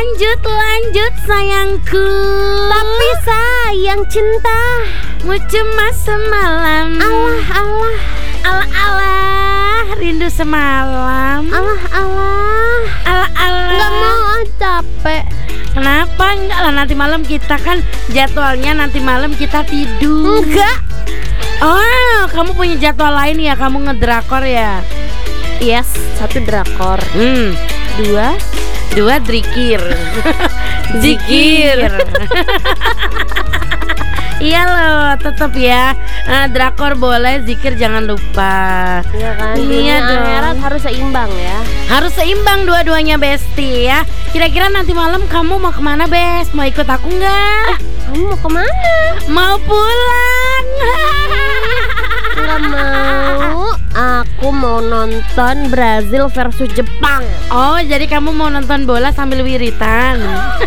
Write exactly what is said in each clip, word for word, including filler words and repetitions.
Lanjut, lanjut sayangku. Tapi sayang cinta mau cuma semalam. Allah, Allah, Allah, Allah, rindu semalam. Allah, Allah, Allah, Allah. Gak mau, ah, capek. Kenapa enggak lah, nanti malam kita kan jadwalnya nanti malam kita tidur. Enggak. Oh, kamu punya jadwal lain ya, kamu ngedrakor ya? Yes, satu drakor. Hmm, Dua dua drikir. Zikir. Iya loh, tetap ya. Nah, drakor boleh, zikir jangan lupa. Iya kan, Iya dunia dong. akhirat harus seimbang ya. Harus seimbang dua-duanya Besti ya. Kira-kira nanti malam kamu mau kemana Bes? Mau ikut aku nggak? Kamu mau kemana? Mau pulang. Nggak mau. Aku mau nonton Brazil versus Jepang. Oh, jadi kamu mau nonton bola sambil wiritan?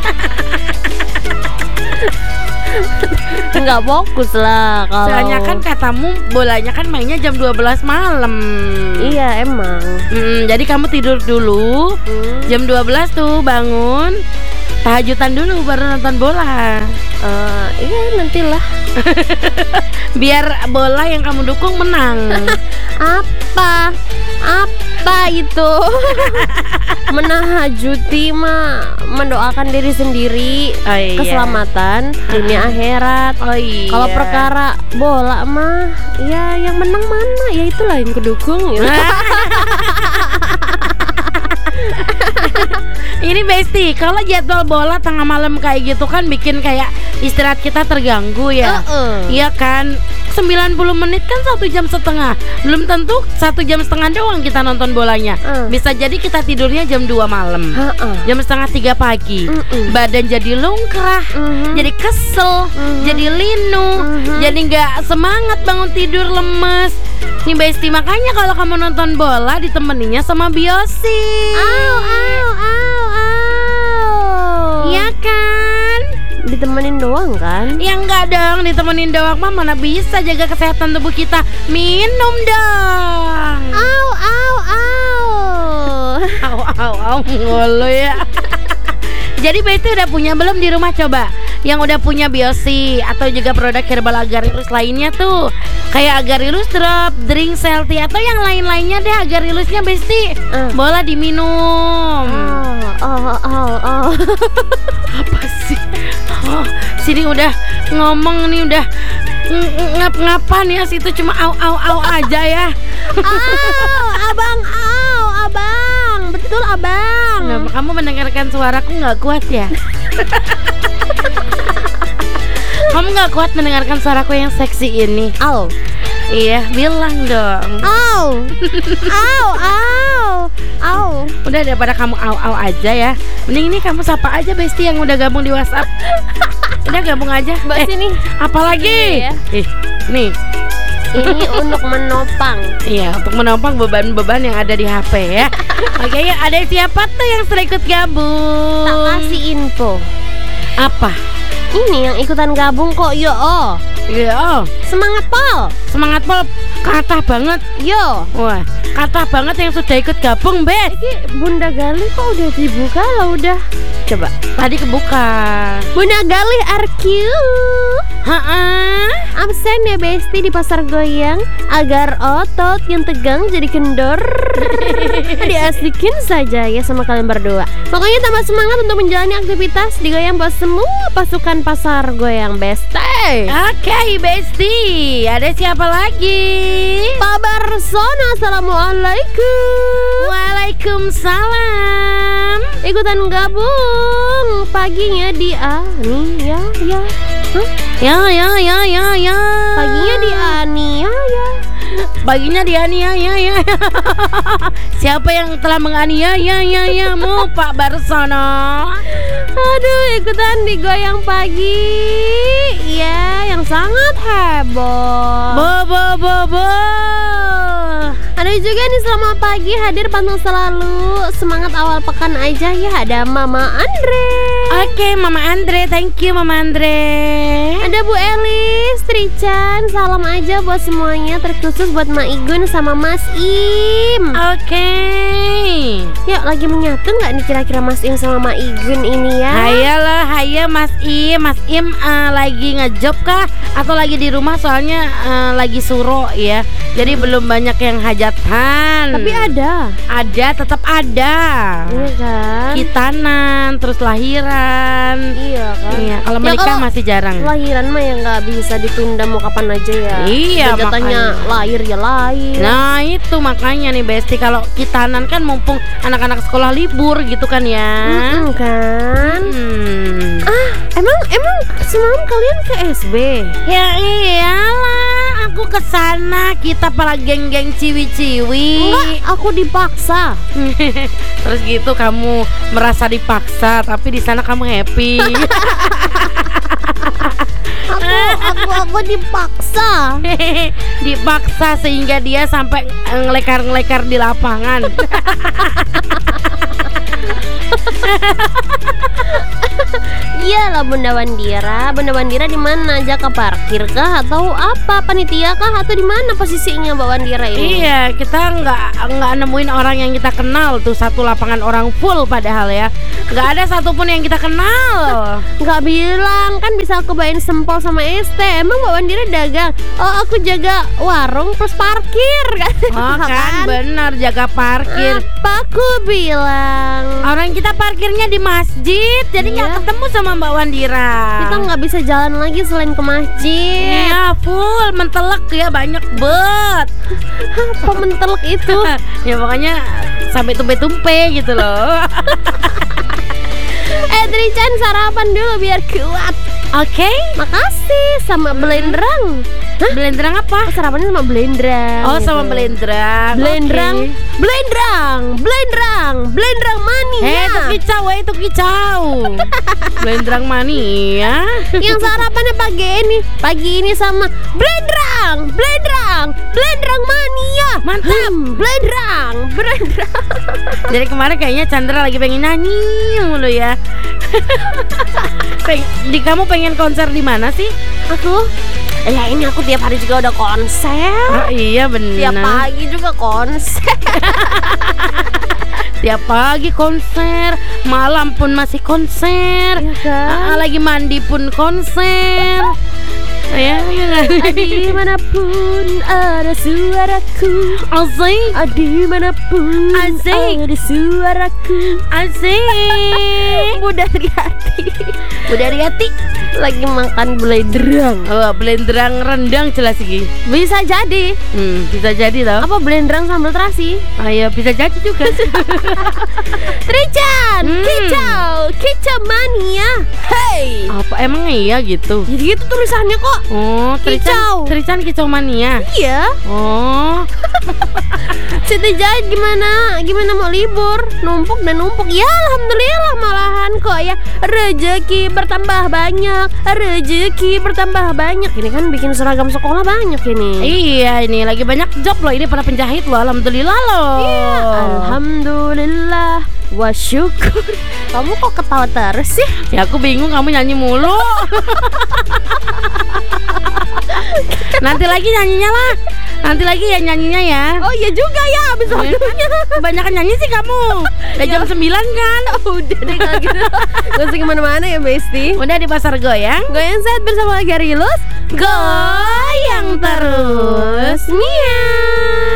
Nggak fokus lah kalau. Soalnya kan katamu bolanya kan mainnya jam dua belas malam. Iya emang. Hmm, jadi kamu tidur dulu. Hmm. Jam dua belas tuh bangun. Tahajudan dulu baru nonton bola. Uh, iya nantilah. Biar bola yang kamu dukung menang. Apa? Apa itu? Menahajuti mah mendoakan diri sendiri, Oh, iya. keselamatan dunia akhirat. Oh iya. Kalau perkara bola mah, ya yang menang mana? Ya itulah yang kudukung. Ya. Ini Besti, kalau jadwal bola tengah malam kayak gitu kan bikin kayak istirahat kita terganggu ya. Uh-uh. Iya kan, sembilan puluh menit kan satu jam setengah. Belum tentu satu jam setengah doang kita nonton bolanya. Uh. Bisa jadi kita tidurnya jam dua malam, Uh-uh. jam setengah tiga pagi. Uh-uh. Badan jadi lungkrah, Uh-huh. jadi kesel, Uh-huh. jadi linu, Uh-huh. jadi nggak semangat bangun tidur, lemes. Nih Besti, makanya kalau kamu nonton bola ditemeninya sama Biosi. Au, au, au, au. Iya kan? Ditemenin doang kan? Ya enggak dong, ditemenin doang mah mana bisa jaga kesehatan tubuh kita. Minum dong. Au, au, au. Au au au mulu ya. Jadi Besti udah punya belum di rumah coba? Yang udah punya Biosi atau juga produk herbal Agarylus lainnya tuh, kayak Agarylus Drop, Drink Selty atau yang lain-lainnya deh Agarilusnya Besti. Uh. Boleh diminum. Oh, oh, oh, oh. Apa sih? Oh, sini udah ngomong nih udah ng- ngap-ngapan ya, situ cuma au au au aja ya. Au, abang, au, abang. Betul abang. Kenapa kamu mendengarkan suaraku nggak kuat ya? Kamu nggak kuat mendengarkan suaraku yang seksi ini? Au. Iya, bilang dong. Au. Au, au. Au. Udah daripada kamu au au aja ya, mending ini kamu sapa aja Besti yang udah gabung di WhatsApp. Udah gabung aja. Mbak Eh, sini. apalagi? Iya. Ih, nih. Ini untuk menopang. Iya, untuk menopang beban-beban yang ada di H P ya. Oke, ya ada siapa tuh yang sudah ikut gabung? Tak kasih info. Apa? Ini yang ikutan gabung kok, yo. Oh. Iya, oh, Semangat Pol. semangat Pol, kata banget. Yo. Wah, kata banget yang sudah ikut gabung, Bes. Ini Bunda Galih kok udah dibuka lah udah. Coba. Tadi kebuka. Bunda Galih R Q. Ha-ah. Absen ya Besti di pasar goyang agar otot yang tegang jadi kendor. Diasikin saja ya sama kalian berdua. Pokoknya tambah semangat untuk menjalani aktivitas di goyang buat semua pasukan pasar goyang Besti. Oke, Besti. Ada siapa lagi? Pak Barsono, assalamualaikum. Waalaikumsalam. Ikutan gabung paginya di Ani ya ya. Hah? Ya, ya, ya, ya, ya. Paginya di Ani ya ya. Paginya dianiaya ya, ya, ya. Siapa yang telah menganiaya ya, ya, mu Pak Barsono? Aduh, ikutan di goyang pagi. Ya, yang sangat heboh. Bo, bo, bo, bo. Ada juga nih selamat pagi hadir pantang selalu. Semangat awal pekan aja ya. Ada Mama Andre. Oke, Mama Andre, thank you Mama Andre. Ada Bu Elis, Trichan, salam aja buat semuanya, terkhusus buat Ma Igun sama Mas Im. Oke. Yuk, lagi menyatu nggak nih kira-kira Mas Im sama Ma Igun ini ya? Hayalah, haya Mas Im. Mas Im uh, lagi ngejob kah? Atau lagi di rumah soalnya uh, lagi suro ya. Jadi belum banyak yang hajatan. Tapi ada. Ada, tetap ada. Iya kan? Kitanan, terus lahiran. Iya kan? Iya, kalau Ya, menikah kalau masih jarang. Lahiran mah ya nggak bisa ditunda mau kapan aja ya. Iya, Udah jatahnya makanya. lahir ya lahir. Nah itu makanya nih Besti, kalau kitanan kan mumpung anak-anak sekolah libur gitu kan ya. Mm-mm, kan? Hmm. Ah, emang emang semalam kalian ke S B? Ya iyalah, aku kesana, kita para geng-geng ciwi-ciwi. Enggak, aku dipaksa. Terus gitu kamu merasa dipaksa, tapi di sana kamu happy. Aku aku aku dipaksa. Dipaksa sehingga dia sampai ngelekar-ngelekar di lapangan. Iyalah Bunda Wandira, Bunda Wandira di mana? Jaka parkir kah atau apa? Panitia kah atau di mana posisinya Mbak Wandira ini? Iya, kita nggak nggak nemuin orang yang kita kenal tuh, satu lapangan orang full padahal ya. Nggak ada satupun yang kita kenal. Nggak bilang kan bisa aku bawain sempol sama es teh. Emang Mbak Wandira dagang? Oh aku jaga warung plus parkir kan? Oh kan, bener, jaga parkir. Apa aku bilang? Orang kita parkirnya di masjid, jadi nggak Iya. ketemu sama Mbak Wandira. Kita nggak bisa jalan lagi selain ke masjid. Iya, full mentelek ya, banyak bet. Apa mentelek itu? Ya pokoknya sampai tumpe-tumpe gitu loh. Eh Trichan sarapan dulu biar kuat. Oke, Makasih sama belendrang. Hah? belendrang apa? Oh, sarapannya sama belendrang. Oh, gitu. sama belendrang. Belendrang, Oke. belendrang, belendrang, belendrang Eh, mania. itu kicau, eh, itu kicau. Belendrang mania. Yang sarapannya pagi ini, pagi ini sama belendrang, belendrang, belendrang mania. Mantap. Hmm, belendrang, belendrang. Jadi kemarin kayaknya Chandra lagi pengen nyanyi mulu ya. Peng- di kamu pengen konser di mana sih? Aku, ya ini aku tiap hari juga udah konser. Oh iya benar. Tiap pagi juga konser. Tiap pagi konser, malam pun masih konser. Iya kan? Ah, lagi mandi pun konser. Ya, ya nggak? Dimanapun ada suaraku, Asik, dimanapun Asik. ada suaraku. asik. Bunda Riati Udah Riati. lagi makan belendrang. Oh, belendrang rendang jelas sih. Bisa jadi. Hmm, bisa jadi loh. Apa belendrang sambal terasi? Ayo, bisa jadi juga. Trichan, Hmm. kicau, kicau mania. Hey. Apa emang iya gitu? Jadi gitu tulisannya kok. Oh, Kicau. Trican, Trican kicau mania. Iya. Oh, Siti Jahit gimana? Gimana mau libur? Numpuk dan numpuk. Ya alhamdulillah malahan kok ya. Rezeki bertambah banyak, rezeki bertambah banyak. Ini kan bikin seragam sekolah banyak ini. iya ini lagi banyak job loh, ini para penjahit loh, alhamdulillah loh. Iya, alhamdulillah wa syukur. Kamu kok ketawa terus sih? Ya aku bingung, kamu nyanyi mulu. Nanti lagi nyanyinya lah. Nanti lagi ya nyanyinya ya. Oh iya juga ya, habis waktunya. Kebanyakan nyanyi sih kamu. Udah jam sembilan kan? Udah deh kalau gitu. Gak usah kemana-mana ya Besti. Udah di pasar goyang. Goyang sehat bersama Garilus. Goyang terus. Miau.